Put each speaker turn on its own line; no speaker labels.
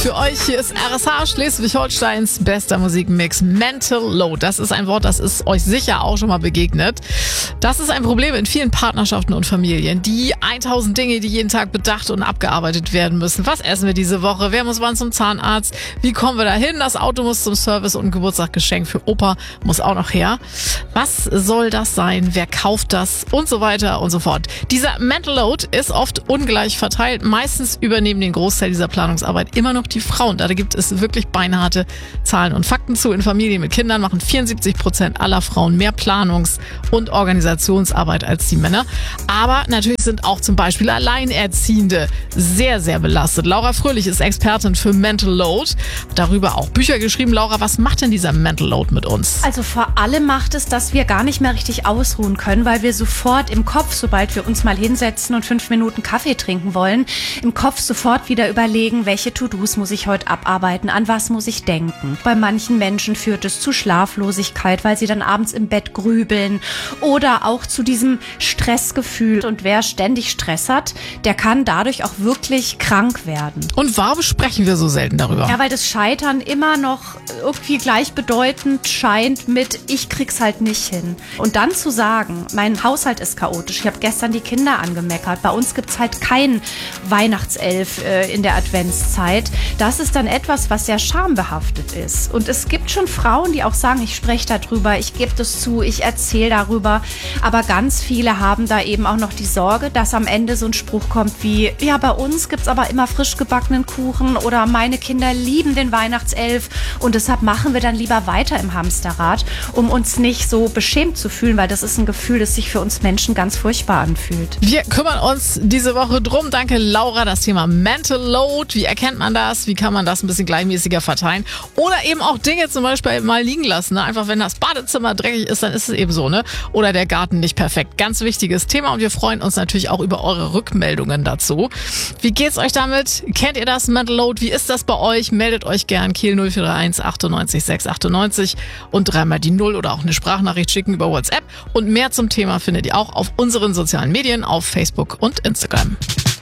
Für euch hier ist RSH Schleswig-Holsteins bester Musikmix Mental Load. Das ist ein Wort, das ist euch sicher auch schon mal begegnet. Das ist ein Problem in vielen Partnerschaften und Familien. Die 1000 Dinge, die jeden Tag bedacht und abgearbeitet werden müssen. Was essen wir diese Woche? Wer muss wann zum Zahnarzt? Wie kommen wir da hin? Das Auto muss zum Service und ein Geburtstagsgeschenk für Opa muss auch noch her. Was soll das sein? Wer kauft das? Und so weiter und so fort. Dieser Mental Load ist oft ungleich verteilt. Meistens übernehmen den Großteil dieser Planungsarbeit immer noch die Frauen. Da gibt es wirklich beinharte Zahlen und Fakten zu. In Familien mit Kindern machen 74% aller Frauen mehr Planungs- und Organisationsarbeit als die Männer. Aber natürlich sind auch zum Beispiel Alleinerziehende sehr, sehr belastet. Laura Fröhlich ist Expertin für Mental Load. Darüber auch Bücher geschrieben. Laura, was macht denn dieser Mental Load mit uns?
Also vor allem macht es, dass wir gar nicht mehr richtig ausruhen können, weil wir sofort im Kopf, sobald wir uns mal hinsetzen und 5 Minuten Kaffee trinken wollen, im Kopf sofort wieder überlegen, welche To-Dos muss ich heute abarbeiten, an was muss ich denken. Bei manchen Menschen führt es zu Schlaflosigkeit, weil sie dann abends im Bett grübeln oder auch zu diesem Stressgefühl. Und wer ständig Stress hat, der kann dadurch auch wirklich krank werden.
Und warum sprechen wir so selten darüber?
Ja, weil das Scheitern immer noch irgendwie gleichbedeutend scheint mit ich krieg's halt nicht hin. Und dann zu sagen, mein Haushalt ist chaotisch, ich habe gestern die Kinder angemeckert, bei uns gibt's halt keinen Weihnachtself in der Adventszeit. Das ist dann etwas, was sehr schambehaftet ist. Und es gibt schon Frauen, die auch sagen, ich spreche darüber, ich gebe das zu, ich erzähle darüber. Aber ganz viele haben da eben auch noch die Sorge, dass am Ende so ein Spruch kommt wie, ja, bei uns gibt's aber immer frisch gebackenen Kuchen oder meine Kinder lieben den Weihnachtself und deshalb machen wir dann lieber weiter im Hamsterrad, um uns nicht so beschämt zu fühlen, weil das ist ein Gefühl, das sich für uns Menschen ganz furchtbar anfühlt.
Wir kümmern uns diese Woche drum. Danke, Laura. Das Thema Mental Load. Wie erkennt man das? Wie kann man das ein bisschen gleichmäßiger verteilen? Oder eben auch Dinge zum Beispiel mal liegen lassen. Ne? Einfach, wenn das Badezimmer dreckig ist, dann ist es eben so. Ne? Oder der Garten nicht perfekt. Ganz wichtiges Thema und wir freuen uns natürlich auch über eure Rückmeldungen dazu. Wie geht's euch damit? Kennt ihr das Mental Load? Wie ist das bei euch? Meldet euch gern. Kiel 0431 98 698 und 3-mal die 0 oder auch eine Sprachnachricht schicken über WhatsApp. Und mehr zum Thema findet ihr auch auf unseren sozialen Medien, auf Facebook und Instagram.